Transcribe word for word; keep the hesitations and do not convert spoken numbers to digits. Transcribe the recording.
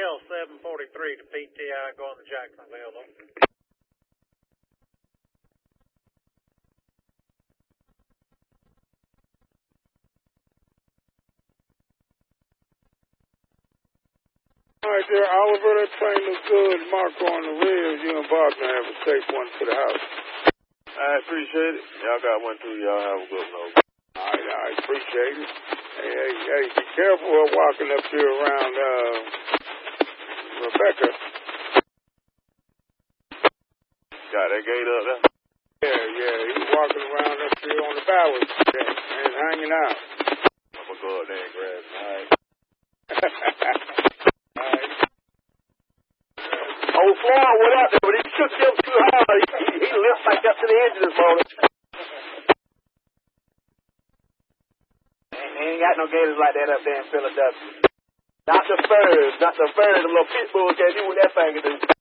L seven forty-three to P T I going to Jacksonville. All right, there, Oliver, that train looks good. Marco on the rear. You and Wagner have a safe one to the house. I appreciate it. Y'all got one too. Y'all have a good one. All right, I appreciate it. Hey, hey, hey, be careful of walking up here around uh, Rebecca. Got that gate up there? Yeah, yeah, he's walking around up here on the ballast and hanging out. I'm going to go up there and grab him. All right. All right. Old Floyd went out there, but he shook him too hard. He, he, he limped back up to the engine this morning. He ain't got no gators like that up there in Philadelphia. Not the furs, not the furs, the little pit bulls can't do what that thing can do.